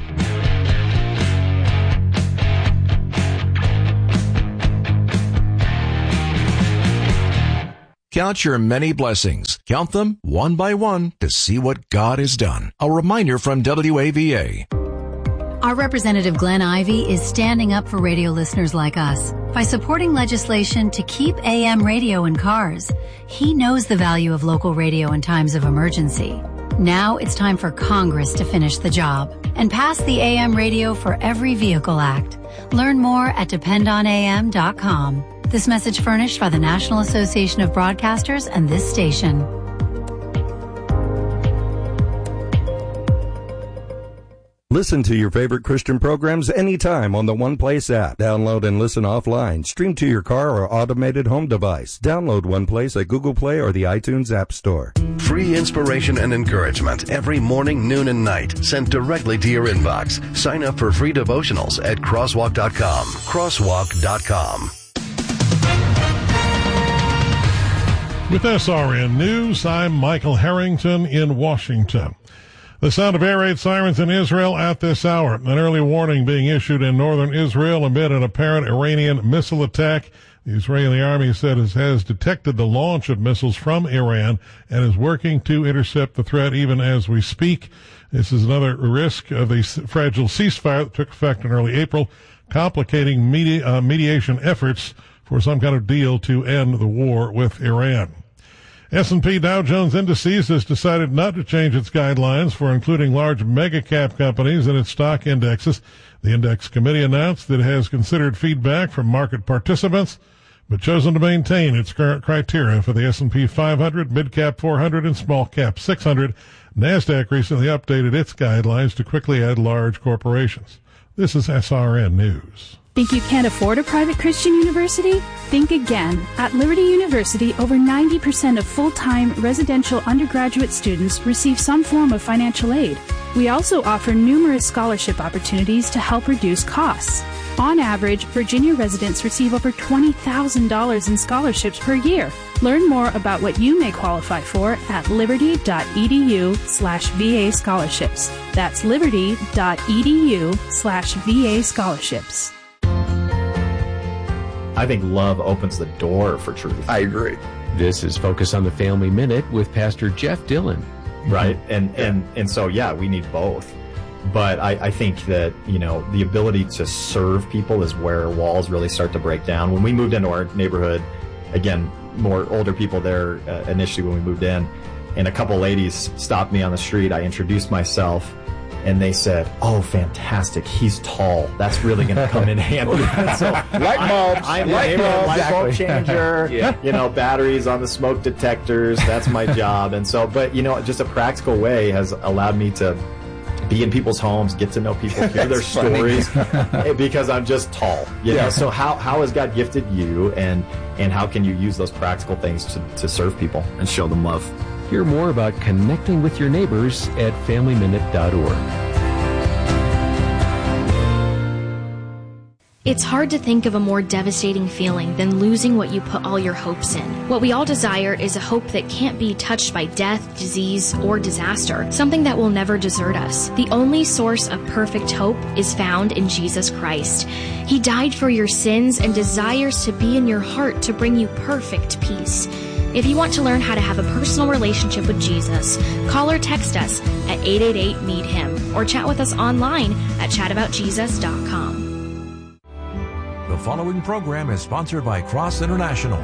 Count your many blessings. Count them one by one to see what God has done. A reminder from WAVA. Our Representative Glenn Ivey is standing up for radio listeners like us by supporting legislation to keep AM radio in cars. He knows the value of local radio in times of emergency. Now it's time for Congress to finish the job and pass the AM Radio for Every Vehicle Act. Learn more at dependonam.com. This message furnished by the National Association of Broadcasters and this station. Listen to your favorite Christian programs anytime on the One Place app. Download and listen offline. Stream to your car or automated home device. Download One Place at Google Play or the iTunes App Store. Free inspiration and encouragement every morning, noon, and night sent directly to your inbox. Sign up for free devotionals at crosswalk.com. Crosswalk.com. With SRN News, I'm Michael Harrington in Washington. The sound of air raid sirens in Israel at this hour. An early warning being issued in northern Israel amid an apparent Iranian missile attack. The Israeli army said it has detected the launch of missiles from Iran and is working to intercept the threat even as we speak. This is another risk of the fragile ceasefire that took effect in early April, complicating mediation efforts for some kind of deal to end the war with Iran. S&P Dow Jones Indices has decided not to change its guidelines for including large mega-cap companies in its stock indexes. The index committee announced that it has considered feedback from market participants, but chosen to maintain its current criteria for the S&P 500, mid-cap 400, and small-cap 600. NASDAQ recently updated its guidelines to quickly add large corporations. This is SRN News. Think you can't afford a private Christian university? Think again. At Liberty University, over 90% of full-time residential undergraduate students receive some form of financial aid. We also offer numerous scholarship opportunities to help reduce costs. On average, Virginia residents receive over $20,000 in scholarships per year. Learn more about what you may qualify for at liberty.edu/VA scholarships. That's liberty.edu/VA scholarships. I think love opens the door for truth. I agree. This is Focus on the Family Minute with Pastor Jeff Dillon. Right. And so, yeah, we need both. But I think that, the ability to serve people is where walls really start to break down. When we moved into our neighborhood, again, more older people there initially when we moved in, and a couple ladies stopped me on the street. I introduced myself. And they said, "Oh, fantastic! He's tall. That's really going to come in handy." So light bulbs. I'm the neighborhood light bulb changer. Batteries on the smoke detectors. That's my job. And so, but just a practical way has allowed me to be in people's homes, get to know people, hear their stories, because I'm just tall. So how has God gifted you, and how can you use those practical things to serve people and show them love? Hear more about connecting with your neighbors at FamilyMinute.org. It's hard to think of a more devastating feeling than losing what you put all your hopes in. What we all desire is a hope that can't be touched by death, disease, or disaster, something that will never desert us. The only source of perfect hope is found in Jesus Christ. He died for your sins and desires to be in your heart to bring you perfect peace. If you want to learn how to have a personal relationship with Jesus, call or text us at 888-MEET-HIM or chat with us online at chataboutjesus.com. The following program is sponsored by Cross International.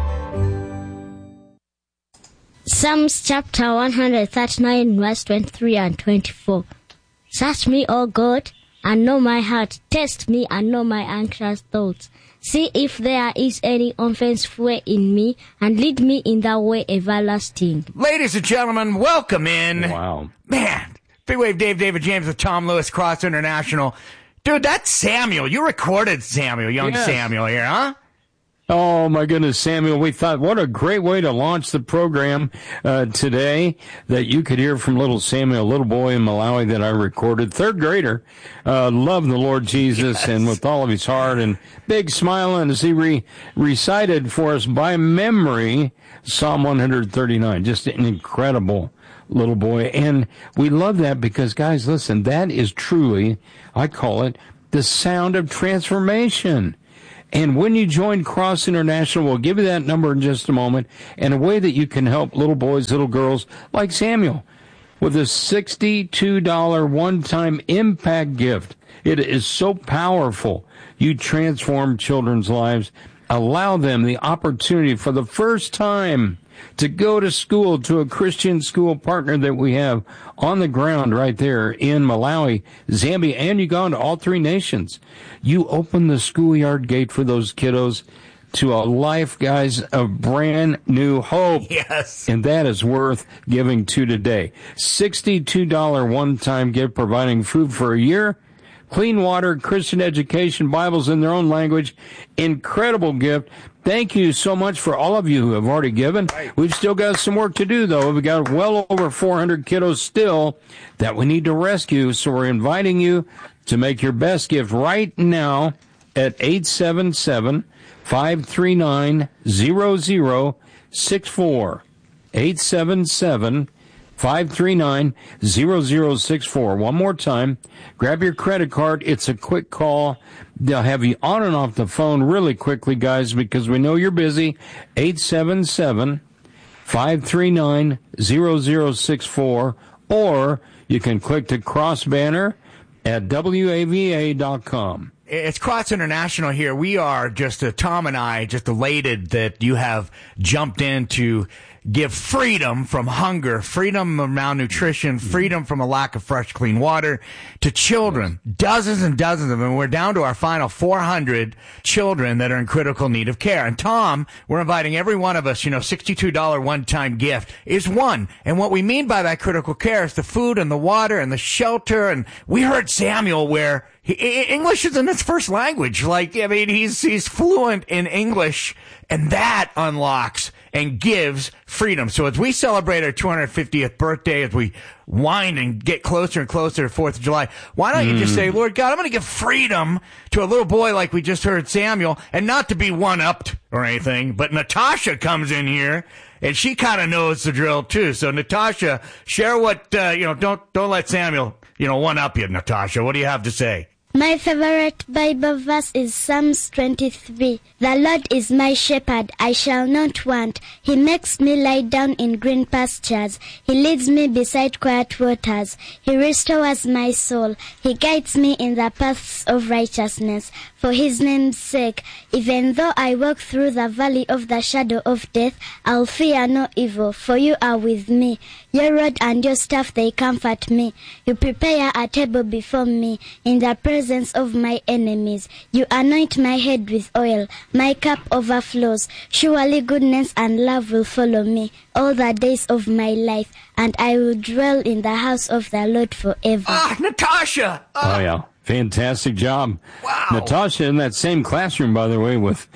Psalms chapter 139, verse 23 and 24. Search me, O God, and know my heart. Test me and know my anxious thoughts. See if there is any offensive way in me, and lead me in the way everlasting. Ladies and gentlemen, welcome in. Wow. Man, Big Wave Dave, David James with Tom Lewis, Cross International. Dude, that's Samuel. You recorded Samuel, young Samuel here, huh? Oh, my goodness, Samuel. We thought, what a great way to launch the program today, that you could hear from little Samuel, a little boy in Malawi that I recorded, third grader, loved the Lord Jesus and with all of his heart, and big smiling as he recited for us by memory Psalm 139. Just an incredible little boy. And we love that because, guys, listen, that is truly, I call it, the sound of transformation. And when you join Cross International, we'll give you that number in just a moment, and a way that you can help little boys, little girls like Samuel with a $62 one-time impact gift. It is so powerful. You transform children's lives. Allow them the opportunity for the first time to go to school, to a Christian school partner that we have on the ground right there in Malawi, Zambia, and Uganda, all three nations. You open the schoolyard gate for those kiddos to a life, guys, of brand new hope. Yes. And that is worth giving to today. $62 one-time gift, providing food for a year, clean water, Christian education, Bibles in their own language. Incredible gift. Thank you so much for all of you who have already given. We've still got some work to do, though. We've got well over 400 kiddos still that we need to rescue. So we're inviting you to make your best gift right now at 877-539-0064. 877-539-0064. One more time. Grab your credit card. It's a quick call. They'll have you on and off the phone really quickly, guys, because we know you're busy. 877-539-0064. Or you can click the cross banner at WAVA.com. It's Cross International here. We are just, Tom and I, just elated that you have jumped in to give freedom from hunger, freedom from malnutrition, freedom from a lack of fresh, clean water to children. Dozens and dozens of them. We're down to our final 400 children that are in critical need of care. And Tom, we're inviting every one of us, $62 one-time gift is one. And what we mean by that critical care is the food and the water and the shelter. And we heard Samuel where English isn't his first language. He's fluent in English, and that unlocks and gives freedom. So as we celebrate our 250th birthday, as we wind and get closer and closer to 4th of July, why don't you just say, Lord God, I'm going to give freedom to a little boy like we just heard Samuel, and not to be one-upped or anything, but Natasha comes in here, and she kind of knows the drill too. So Natasha, share what, don't let Samuel, one-up you, Natasha. What do you have to say? My favorite Bible verse is Psalms 23. The Lord is my shepherd, I shall not want. He makes me lie down in green pastures. He leads me beside quiet waters. He restores my soul. He guides me in the paths of righteousness for his name's sake. Even though I walk through the valley of the shadow of death, I'll fear no evil, for you are with me. Your rod and your staff, they comfort me. You prepare a table before me in the presence of my enemies. You anoint my head with oil. My cup overflows. Surely goodness and love will follow me all the days of my life, and I will dwell in the house of the Lord forever. Natasha! Oh, yeah. Fantastic job. Wow. Natasha in that same classroom, by the way, with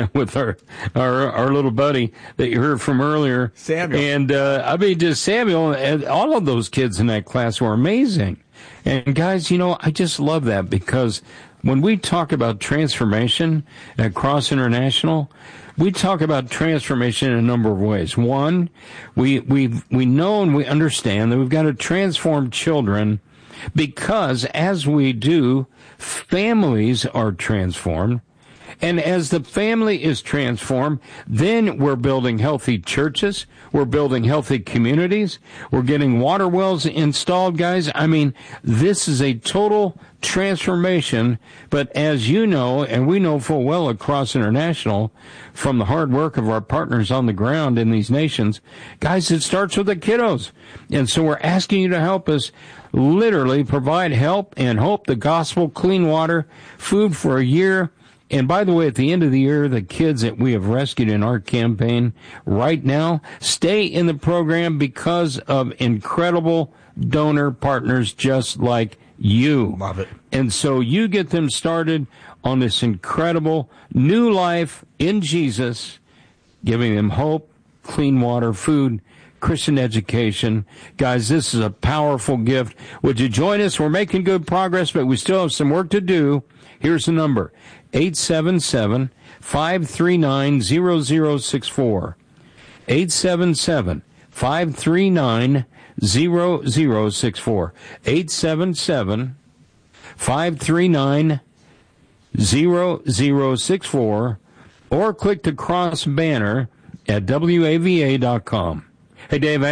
our little buddy that you heard from earlier. Samuel. And, just Samuel, and all of those kids in that class were amazing. And guys, I just love that because when we talk about transformation at Cross International, we talk about transformation in a number of ways. One, we know and we understand that we've got to transform children because as we do, families are transformed. And as the family is transformed, then we're building healthy churches. We're building healthy communities. We're getting water wells installed, guys. I mean, this is a total transformation. But as you know, and we know full well at Cross International, from the hard work of our partners on the ground in these nations, guys, it starts with the kiddos. And so we're asking you to help us literally provide help and hope, the gospel, clean water, food for a year. And by the way, at the end of the year, the kids that we have rescued in our campaign right now stay in the program because of incredible donor partners just like you. Love it. And so you get them started on this incredible new life in Jesus, giving them hope, clean water, food, Christian education. Guys, this is a powerful gift. Would you join us? We're making good progress, but we still have some work to do. Here's the number, 877-539-0064. 877-539-0064. 877-539-0064. Or click the cross banner at WAVA.com. Hey, Dave,